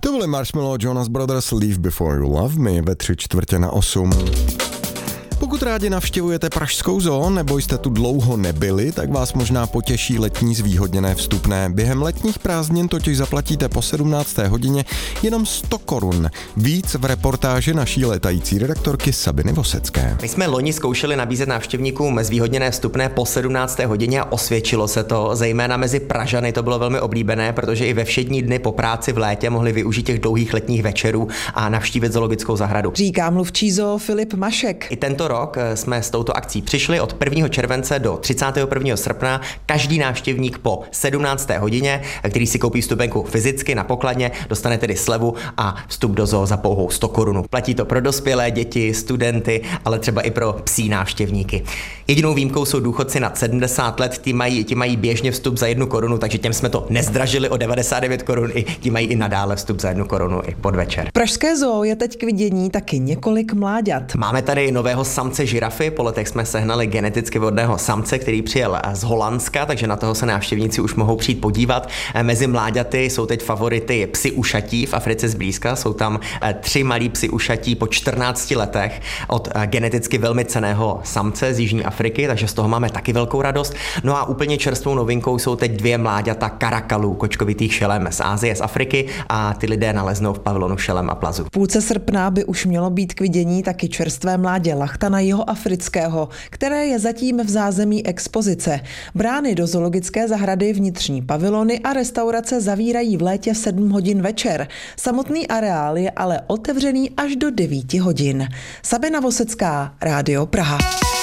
To byly Marshmello Jonas Brothers Leave Before You Love Me ve 7:45. Pokud rádi navštěvujete pražskou zoo nebo jste tu dlouho nebyli, tak vás možná potěší letní zvýhodněné vstupné. Během letních prázdnin totiž zaplatíte po 17. hodině jenom 100 korun. Víc v reportáži naší létající redaktorky Sabiny Vosecké. My jsme loni zkoušeli nabízet návštěvníkům zvýhodněné vstupné po 17. hodině a osvědčilo se to, zejména mezi Pražany to bylo velmi oblíbené, protože i ve všední dny po práci v létě mohli využít těch dlouhých letních večerů a navštívit zoologickou zahradu. Říká mluvčí zoo Filip Mašek. I tento rok jsme s touto akcí přišli od 1. července do 31. srpna. Každý návštěvník po 17. hodině, který si koupí vstupenku fyzicky na pokladně, dostane tedy slevu a vstup do zoo za pouhou 100 korun. Platí to pro dospělé, děti, studenty, ale třeba i pro psí návštěvníky. Jedinou výjimkou jsou důchodci nad 70 let, ti mají běžně vstup za 1 korunu, takže těm jsme to nezdražili o 99 korun, ti mají i nadále vstup za 1 korunu i podvečer. Pražské zoo je teď k vidění taky několik mláďat. Máme tady nového samce žirafy, po letech jsme sehnali geneticky vhodného samce, který přijel z Holandska, takže na toho se návštěvníci už mohou přijít podívat. Mezi mláďaty jsou teď favority psi ušatí v Africe zblízka, jsou tam 3 malí psi ušatí po 14 letech od geneticky velmi cenného samce z Jižní Afriky, takže z toho máme taky velkou radost. No a úplně čerstvou novinkou jsou teď 2 mláďata karakalů, kočkovitých šelem z Asie, z Afriky a ty lidé naleznou v pavilonu šelem a plazu. V půlce srpna by už mělo být k vidění taky čerstvé mládě lachtana jihoafrického, které je zatím v zázemí expozice. Brány do zoologické zahrady, vnitřní pavilony a restaurace zavírají v létě v 7 hodin večer. Samotný areál je ale otevřený až do 9 hodin. Sabina Vosecká, Rádio Praha.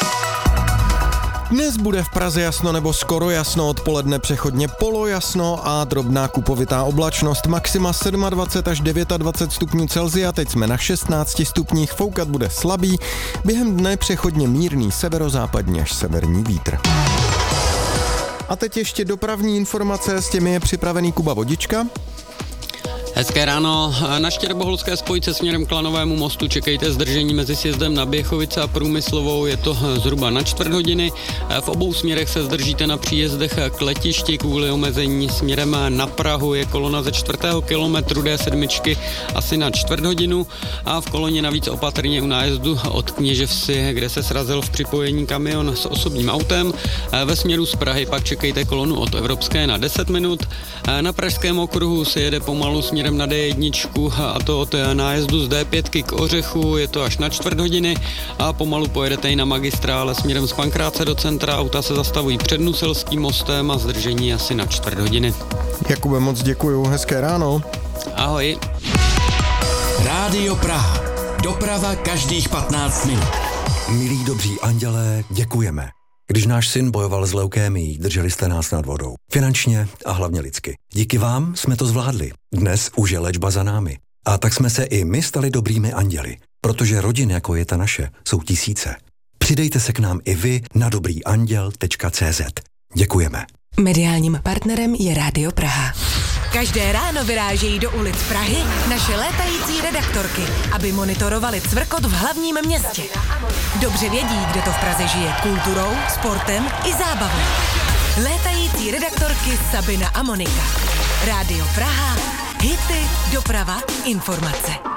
Dnes bude v Praze jasno nebo skoro jasno, odpoledne přechodně polojasno a drobná kupovitá oblačnost, maxima 27 až 29 stupňů Celsia, teď jsme na 16 stupních, foukat bude slabý, během dne přechodně mírný severozápadní až severní vítr. A teď ještě dopravní informace, s těmi je připravený Kuba Vodička. Hezké ráno. Na Štěrboholské spojce směrem k Lanovému mostu čekejte zdržení mezi sjezdem na Běchovice a Průmyslovou, je to zhruba na 1/4 hodiny. V obou směrech se zdržíte na příjezdech k letišti kvůli omezení. Směrem na Prahu je kolona ze 4. kilometru D7 asi na 1/4 hodinu a v koloně navíc opatrně u nájezdu od Kněževsi, kde se srazil v připojení kamion s osobním autem. Ve směru z Prahy pak čekejte kolonu od Evropské na 10 minut. Na Pražském okruhu se jede pomalu směrem na D1 a to od nájezdu z D5 k Ořechu, je to až na 1/4 hodiny a pomalu pojedete i na magistrále směrem z Pankráce do centra, auta se zastavují před Nuselským mostem a zdržení asi na 1/4 hodiny. Jakube, moc děkuju, hezké ráno. Ahoj. Rádio Praha. Doprava každých 15 minut. Milí dobří andělé, děkujeme. Když náš syn bojoval s leukémií, drželi jste nás nad vodou. Finančně a hlavně lidsky. Díky vám jsme to zvládli. Dnes už je léčba za námi. A tak jsme se i my stali dobrými anděli. Protože rodin, jako je ta naše, jsou tisíce. Přidejte se k nám i vy na dobrýanděl.cz. Děkujeme. Mediálním partnerem je Rádio Praha. Každé ráno vyrážejí do ulic Prahy naše létající redaktorky, aby monitorovali cvrkot v hlavním městě. Dobře vědí, kde to v Praze žije kulturou, sportem i zábavou. Létající redaktorky Sabina a Monika. Rádio Praha, hity, doprava, informace.